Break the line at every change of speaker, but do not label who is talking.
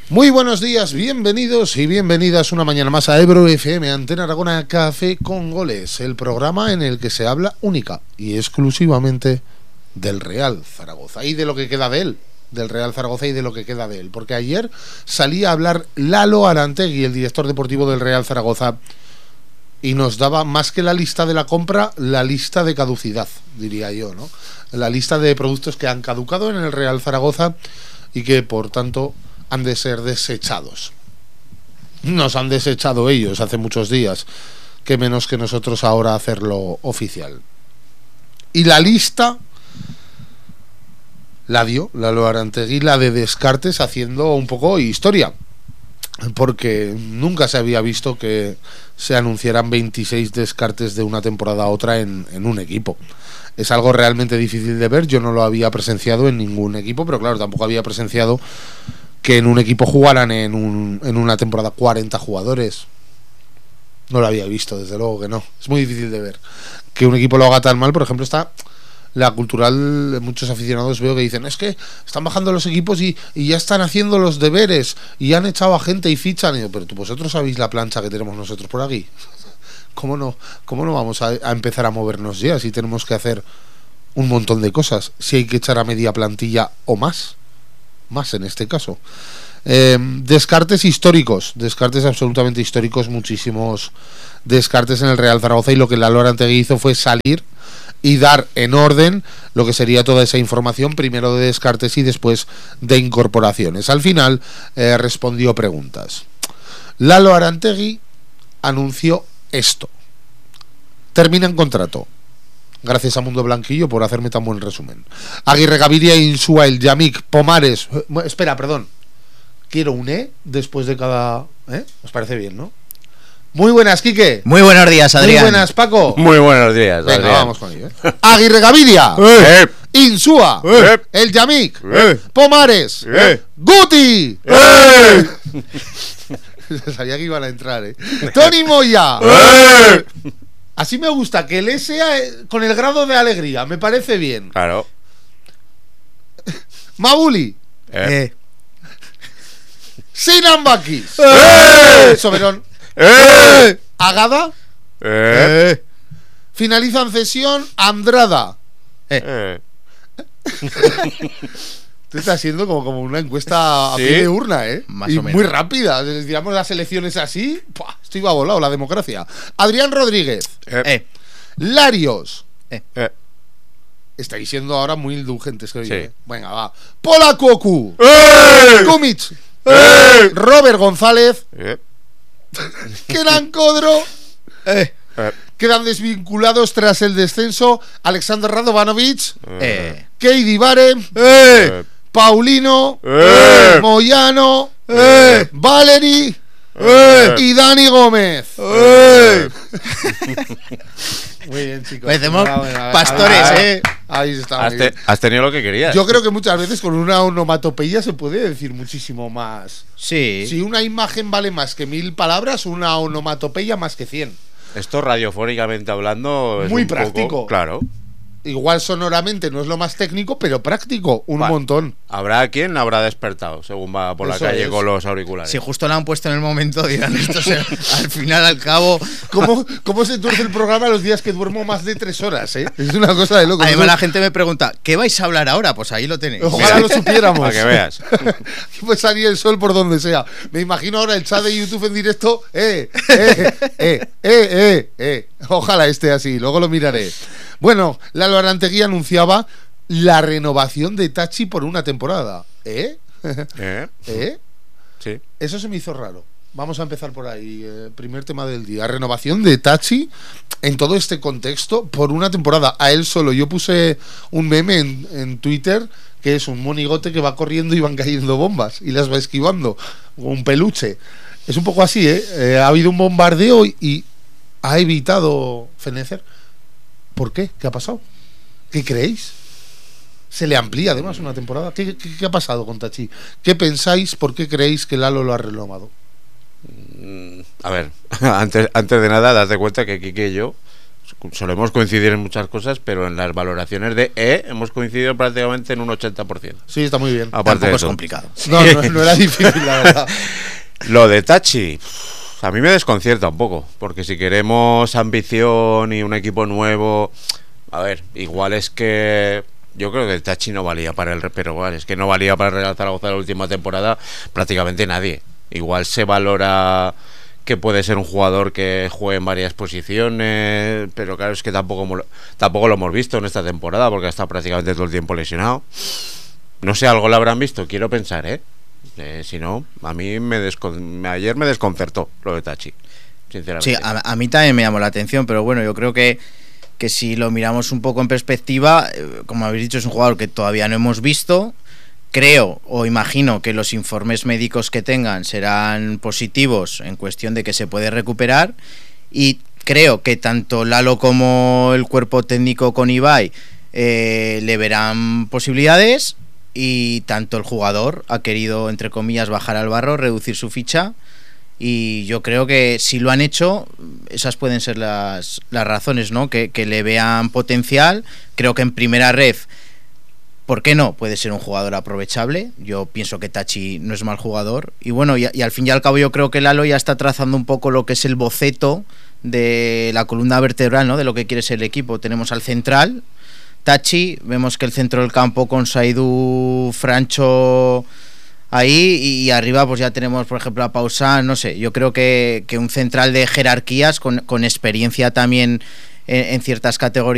Muy buenos días, bienvenidos y bienvenidas una mañana más a Ebro FM, Antena Aragona, Café con Goles, el programa en el que se habla única y exclusivamente del Real Zaragoza y de lo que queda de él, del Real Zaragoza y de lo que queda de él, porque ayer salía a hablar Lalo Arantegui, el director deportivo del Real Zaragoza, y nos daba más que la lista de la compra, la lista de caducidad, diría yo, ¿no? La lista de productos que han caducado en el Real Zaragoza y que, por tanto, han de ser desechados. Nos han desechado ellos hace muchos días, que menos que nosotros ahora hacerlo oficial. Y la lista la dio Lalo Arantegui, la de descartes, haciendo un poco historia, porque nunca se había visto que se anunciaran 26 descartes de una temporada a otra en un equipo. Es algo realmente difícil de ver. Yo no lo había presenciado en ningún equipo, pero claro, tampoco había presenciado que en un equipo jugaran en una temporada 40 jugadores. No lo había visto, desde luego que no. Es muy difícil de ver que un equipo lo haga tan mal. Por ejemplo, está la Cultural, muchos aficionados veo que dicen, es que están bajando los equipos y ya están haciendo los deberes y han echado a gente y fichan. Y yo, pero vosotros sabéis la plancha que tenemos nosotros por aquí. ¿Cómo no vamos a empezar a movernos ya si tenemos que hacer un montón de cosas? Si hay que echar a media plantilla o más en este caso. Descartes históricos, descartes absolutamente históricos, muchísimos descartes en el Real Zaragoza, y lo que Lalo Arantegui hizo fue salir y dar en orden lo que sería toda esa información, primero de descartes y después de incorporaciones. Al final respondió preguntas. Lalo Arantegui anunció esto: termina en contrato. Gracias a Mundo Blanquillo por hacerme tan buen resumen. Aguirre Gaviria, Insúa, El Yamik, Pomares. Espera, perdón. Quiero un después de cada. ¿Os parece bien, no? Muy buenas, Quique.
Muy buenos días, Adrián.
Muy buenas, Paco.
Muy buenos días,
Venga,
Adrián.
vamos con ello. Aguirre Gaviria, Insúa, El Yamik, Pomares, Guti. Sabía que iban a entrar, Tony Moya. Así me gusta, que el E sea con el grado de alegría, me parece bien.
Claro.
Mabuli. Sinan Bakis. Soberón. Agada. Finalizan cesión Andrada. Esto está siendo como una encuesta a pie de urna,
Más
y
o menos.
muy rápida. Digamos las elecciones así, ¡pua! Estoy va volado, la democracia. Adrián Rodríguez. Larios. Estáis siendo ahora muy indulgentes, creo yo.
Sí.
Venga, va. Polakoku. Kumic. Robert González. Kenan Kodro. Quedan desvinculados tras el descenso Alexander Radovanovic, Keidi Bare, Paulino, Moyano, Valery y Dani Gómez. Muy bien, chicos.
Parecemos
Enhorabuena.
pastores,
Ahí está.
Has tenido lo que querías.
Yo creo que muchas veces con una onomatopeya se puede decir muchísimo más.
Sí.
Si una imagen vale más que 1000 palabras, una onomatopeya más que 100.
Esto radiofónicamente hablando es
Muy
un
práctico.
poco, claro.
Igual sonoramente no es lo más técnico, pero práctico, un montón.
Habrá quien habrá despertado según va por la
Eso
calle
es.
con los auriculares.
Si justo la han puesto en el momento, dirán esto al final, al cabo.
¿Cómo se tuerce el programa los días que duermo más de 3 horas, Es una cosa de loco.
Además, la gente me pregunta, ¿qué vais a hablar ahora? Pues ahí lo tenéis.
Ojalá lo supiéramos.
Para que veas.
Pues salir el sol por donde sea. Me imagino ahora el chat de YouTube en directo. Ojalá esté así, luego lo miraré. Bueno, Lalo Arantegui anunciaba la renovación de Tachi por una temporada.
Sí.
Eso se me hizo raro. Vamos a empezar por ahí. Primer tema del día. Renovación de Tachi en todo este contexto por una temporada. A él solo. Yo puse un meme en Twitter que es un monigote que va corriendo y van cayendo bombas y las va esquivando. Un peluche. Es un poco así, ha habido un bombardeo y ha evitado fenecer. ¿Por qué? ¿Qué ha pasado? ¿Qué creéis? Se le amplía además una temporada. ¿Qué ha pasado con Tachi? ¿Qué pensáis? ¿Por qué creéis que Lalo lo ha renovado?
A ver, antes de nada, date cuenta que Quique y yo solemos coincidir en muchas cosas, pero en las valoraciones de hemos coincidido prácticamente en un 80%.
Sí, está muy bien.
Aparte
Tampoco
de
es
eso.
complicado.
No era difícil, la verdad.
Lo de Tachi, a mí me desconcierta un poco, porque si queremos ambición y un equipo nuevo, a ver, igual es que yo creo que Tachi no valía para el, pero igual es que no valía para el Real Zaragoza la última temporada prácticamente nadie. Igual se valora que puede ser un jugador que juegue en varias posiciones, pero claro, es que tampoco lo hemos visto en esta temporada, porque ha estado prácticamente todo el tiempo lesionado. No sé, algo lo habrán visto, quiero pensar, si no, a mí ayer me desconcertó lo de Tachi, sinceramente.
Sí, a mí también me llamó la atención, pero bueno, yo creo que si lo miramos un poco en perspectiva, como habéis dicho, es un jugador que todavía no hemos visto. Creo o imagino que los informes médicos que tengan serán positivos en cuestión de que se puede recuperar, y creo que tanto Lalo como el cuerpo técnico con Ibai le verán posibilidades, y tanto el jugador ha querido, entre comillas, bajar al barro, reducir su ficha, y yo creo que si lo han hecho, esas pueden ser las razones, ¿no? Que le vean potencial. Creo que en primera ref, ¿por qué no? Puede ser un jugador aprovechable. Yo pienso que Tachi no es mal jugador. Y bueno, y al fin y al cabo yo creo que Lalo ya está trazando un poco lo que es el boceto de la columna vertebral, ¿no? De lo que quiere ser el equipo. Tenemos al central, Tachi, vemos que el centro del campo con Saidu, Francho ahí, y arriba pues ya tenemos, por ejemplo, a Pausán. No sé, yo creo que un central de jerarquías con experiencia también en ciertas categorías